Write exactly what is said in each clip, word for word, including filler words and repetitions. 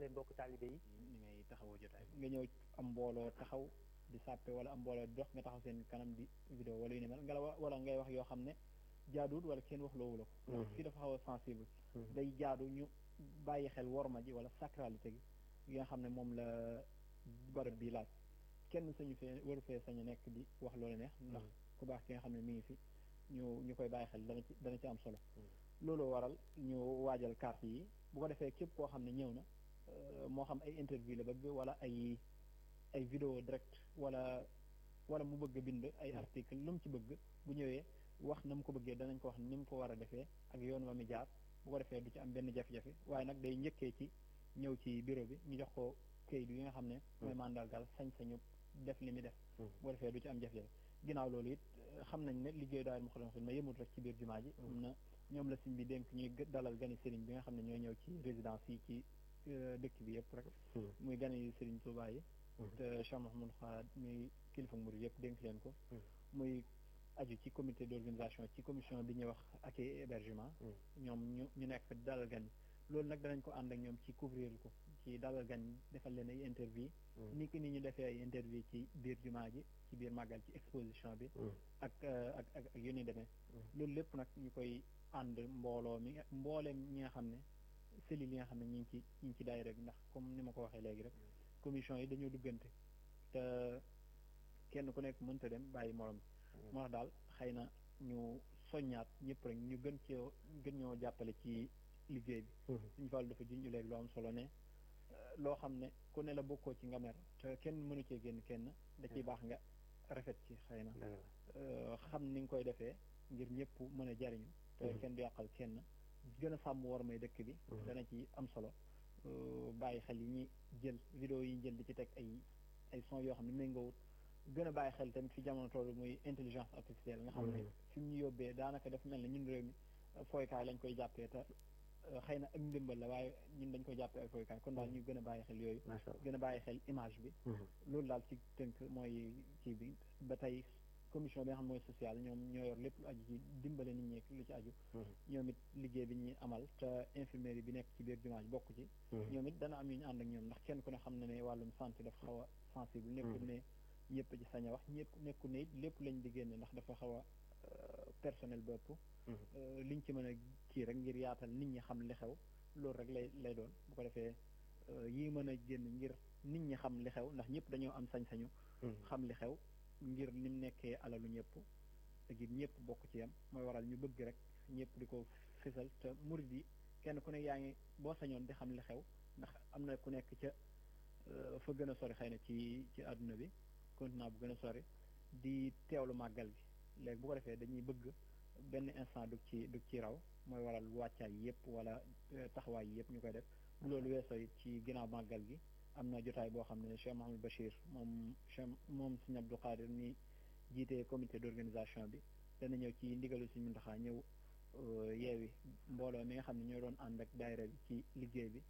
leen mbokk taalibe yi ni ngay taxawoo jotaay nga ñëw am mbooloo taxaw di sàppe wala am mbooloo di dox nga taxaw seen kanam di vidéo wala yu ne mel nga la wala ngay wax yoo xam ne jaaduwul wala kenn wax loowu la ko ndax fii dafa xaw a sensible day jaadu ñu bàyyi xel worma ji wala sacralité gi yi nga xam ne moom la barab bi laaj kenn sañu fee waru fee sañu nekk di wax loolu neex ndax ku baax ki nga xam ne mi ngi fi ñu ñu koy bàyyi xel dana ci dana ci am solo loolu waral ñu waajal carte yi bu ko defee képp koo xam ne ñëw na moo xam ay interview la bëgg wala ay ay vidéo direct wala wala mu bëgg bind ay article lu mu ci bëgg bu ñëwee wax na mu ko bëggee danañ ko wax ni mu ko war a defee ak yoon wa mi jaar bu ko defee du ci am benn jafe-jafe waaye nag day njëkkee ci ñëw ci bureau bi ñu jox ko këyit yi nga xam ne mooy mandargal sañ-sañu def li muy def bu ko defee du ci am jafe-jafe ginnaaw loolu it xam nañ ne liggéey daal Moukhaddamatoul Khidma yëmut rek ci biir jumaa ji am na ñoom la siñ bi dénk ñuy dalal gani sëriñ bi nga xam ne ñoo ñëw ci résidence yi ci dëkk bi yëpp rek muy gani yi sëriñ Touba yi te Cheikh Mouhamadou Khad muy kilifa murid yëpp dénk leen ko muy aju ci comité d'organisation ci commission bi ñuy wax accueil et hébergement ñoom ñu ñu nekk fa dalal gan loolu nag danañ ko ànd ak ñoom ci couvrir ko ci dalal gan defal leen ay interview ni ki ni ñu defee ay interview ci biir jumaa ji ci biir màggal ci exposition bi ak ak ak ak yu ni demee loolu lépp nag ñu koy ànd mbooloo mi mbooleem ñi nga xam ne cellules yi nga xam ne ñi ngi ci ñi ngi ci daay rek ndax comme ni ma ko waxee léegi rek commission yi dañoo duggante te kenn ku nekk mënta dem bàyyi morom moo tax daal xëy na ñu soññaat ñëpp rek ñu gën cee gën ñoo jàppale ci liggéey bi suñu fàllu dafa juñu léegi lu am solo ne loo xam ne ku ne la bokkoo ci nga mer te kenn mënu cee génn kenn da ciy baax nga rafet ci xëy na xam ni nga koy defee ngir ñëpp mën a jariñu te kenn du yàqal kenn gën a sàmm war may dëkk bi dana ci am solo bàyyi xel yi ñuy jël vidéo yi ñu jël di ci teg ay ay son yoo xam ne méngoowut gën a bàyyi xel tamit fi jamono toll muy intelligence artificielle nga xam ne fi mu ñu yóbbee daanaka def mel ne ñun réew mi fooykaay lañ koy jàppee te xëy na ak ndimbal la waaye ñun dañ koy jàppee ay fooykaay kon daal ñu gën a bàyyi xel yooyu gën a bàyyi xel image bi loolu daal ci tënk mooy kii bi ba tey commission bi nga xam mooy sociale ñoom ñoo yor lépp lu aju ci dimbale nit ñi lu ci aju ñoom it liggéey bi ñuy amal te infirmerie bi nekk ci biir jumaa ji bokk ci ñoom it dana am yu ñu ànd ak ñoom ndax kenn ku ne xam na ne wàllum santé dafa xaw a sensible nekkul ne ñëpp ci sañ a wax ñëpp nekkul ne it lépp lañ di génne ndax dafa xaw a personnel bopp liñ ci mën a kii rek ngir yaatal nit ñi xam li xew loolu rek lay lay doon bu ko defee yi mën a génn ngir nit ñi xam li xew ndax ñëpp dañoo am sañ-sañu xam li xew ngir ni mu nekkee alalu ñëpp ak it ñëpp bokk ci yam mooy waral ñu bëgg rek ñëpp di ko fësal te murid yi kenn ku ne yaa ngi boo sañoon di xam li xew ndax am na ku nekk ca fa gën a sori xëy na ci ci àdduna bi continent bu gën a sori di teewlu màggal gi léegi bu ko defee dañuy bëgg benn instant du ci du ci raw mooy waral wàccaay yëpp wala taxawaay yëpp ñu koy def bu loolu weesoo it ci ginnaaw màggal gi am na jotaay boo xam ne Cheikh Mahamadou Bachir moom Cheikh moom Sëñ Abdou Khadir ni jiitee comité d'organisation bi dana ñëw ci ndigalu Sëñ Muntaxa ñëw yeewi mbooloo mi nga xam ne ñoo doon ànd ak daayira bi ci liggéey bi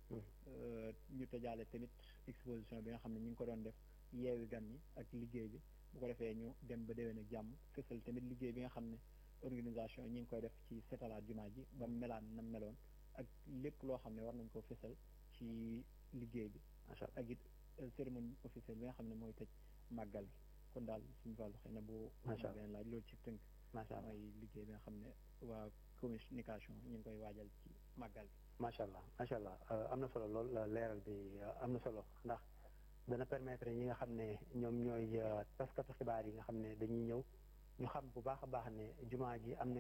ñu tëjaale tamit exposition bi nga xam ne ñu ngi ko doon def yeewi gan ñi ak liggéey bi bu ko defee ñu dem ba déwén ak jàmm fësal tamit liggéey bi nga xam ne organisation ñi ngi koy def ci setalaat jumaa ji ba melaan na meloon ak lépp loo xam ne war nañ ko fësal ci liggéey bi ak it cérémonie officielle bi nga xam ne mooy tëj màggal gi kon daal suñu wàllu xëy na boo benn laaj loolu ci tënk mooy liggéey bi nga xam ne waa communication ñu ngi koy waajal ci màggal gi macha allah macha allah am na solo lool leeral bi am na solo ndax dana permettre ñi nga xam ne ñoom ñooy taskatu xibaar yi nga xam ne dañuy ñëw ñu xam bu baax a baax ne jumaa ji am na